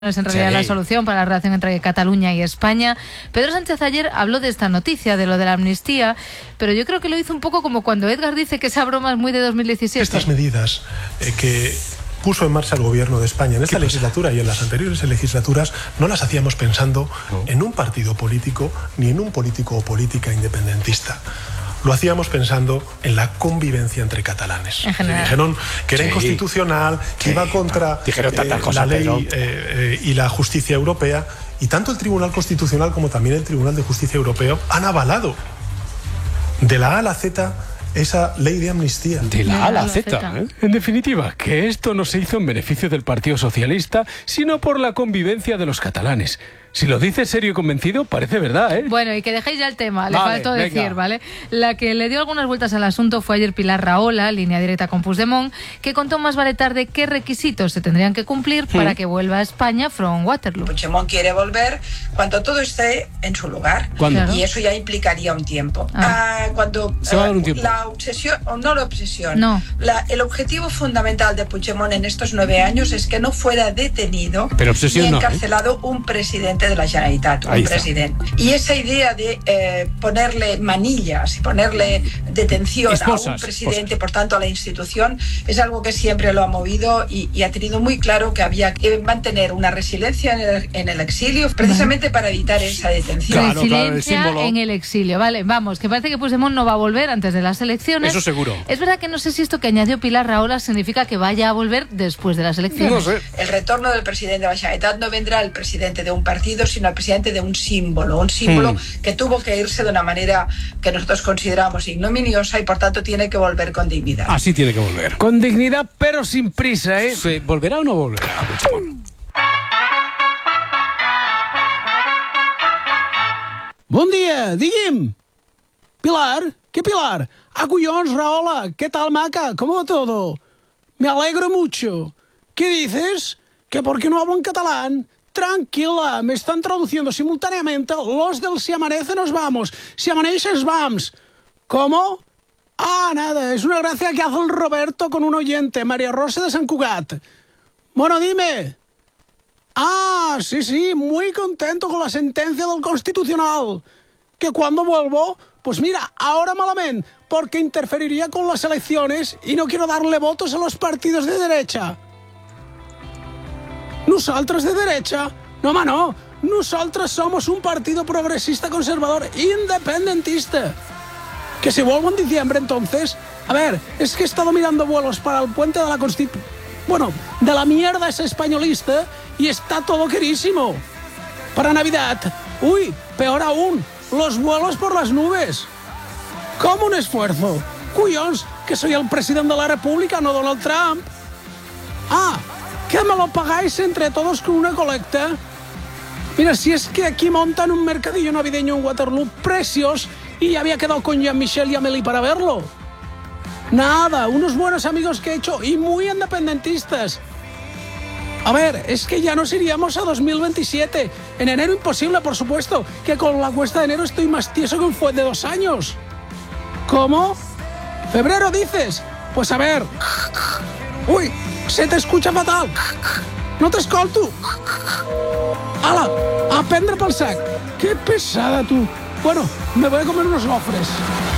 Es en realidad la solución para la relación entre Cataluña y España. Pedro Sánchez ayer habló de esta noticia, de lo de la amnistía, pero yo creo que lo hizo un poco como cuando Edgar dice que esa broma es muy de 2017. Estas medidas que puso en marcha el gobierno de España en esta legislatura y en las anteriores legislaturas no las hacíamos pensando en un partido político ni en un político o política independentista. Lo hacíamos pensando en la convivencia entre catalanes. Dijeron que era inconstitucional, que iba contra la ley y la justicia europea, y tanto el Tribunal Constitucional como también el Tribunal de Justicia Europeo han avalado de la A a la Z esa ley de amnistía. De la A a la Z, ¿eh? En definitiva, que esto no se hizo en beneficio del Partido Socialista, sino por la convivencia de los catalanes. Si lo dices serio y convencido, parece verdad, ¿eh? Bueno, y que dejéis ya el tema, le faltó decir, ¿vale? La que le dio algunas vueltas al asunto fue ayer Pilar Rahola, línea directa con Puigdemont, que contó más vale tarde qué requisitos se tendrían que cumplir para que vuelva a España from Waterloo. Puigdemont quiere volver cuando todo esté en su lugar. ¿Cuándo? Y eso ya implicaría un tiempo. Cuando se va a dar un tiempo. La obsesión, o no la obsesión, no. El objetivo fundamental de Puigdemont en estos 9 años es que no fuera detenido ni encarcelado un presidente de la Generalitat, un presidente. Y esa idea de ponerle manillas y ponerle detención a un presidente, por tanto a la institución, es algo que siempre lo ha movido y ha tenido muy claro que había que mantener una resiliencia en el exilio, precisamente para evitar esa detención. Resiliencia en el exilio, vale, vamos, que parece que Puigdemont no va a volver antes de las elecciones. Eso seguro. Es verdad que no sé si esto que añadió Pilar Rahola significa que vaya a volver después de las elecciones. No sé. El retorno del presidente de la Generalitat no vendrá el presidente de un partido, sino el presidente de un símbolo que tuvo que irse de una manera que nosotros consideramos ignominiosa y por tanto tiene que volver con dignidad. Así tiene que volver. Con dignidad, pero sin prisa, ¿eh? ¿Volverá o no volverá? Buen día, digui'm. Pilar, ¿qué Pilar? Collons, Rahola, ¿qué tal, maca? ¿Cómo va todo? Me alegro mucho. ¿Qué dices? ¿Que por qué no hablo en catalán? Tranquila, me están traduciendo simultáneamente los del Si amanece nos vamos, si amanece nos vamos. ¿Cómo? Ah, nada, es una gracia que hace el Roberto con un oyente, María Rosa de Sant Cugat. Bueno, dime. Ah, sí, muy contento con la sentencia del Constitucional. ¿Que cuando vuelvo? Pues mira, ahora malamente, porque interferiría con las elecciones y no quiero darle votos a los partidos de derecha. Nosaltres de derecha? No, home, no. Nosaltres somos un partido progresista, conservador, independentista. Que si vuelvo en diciembre, entonces... A ver, es que he estado mirando vuelos para el puente de la Constitución... Bueno, de la mierda esa españolista y está todo carísimo. Para Navidad, uy, peor aún, los vuelos por las nubes. ¿Cómo un esfuerzo? Collons, que soy el presidente de la República, no Donald Trump. Ah, ¿que me lo pagáis entre todos con una colecta? Mira, si es que aquí montan un mercadillo navideño en Waterloo precios y ya había quedado con Jean-Michel y Amélie para verlo. Nada, unos buenos amigos que he hecho y muy independentistas. A ver, es que ya nos iríamos a 2027. En enero imposible, por supuesto, que con la cuesta de enero estoy más tieso que un fuet de 2 años. ¿Cómo? ¿Febrero dices? Pues a ver... Uy, se te escucha fatal. No t'escolto. Ala, a prendre pel sac. Qué pesada, tú. Bueno, me voy a comer unos gofres.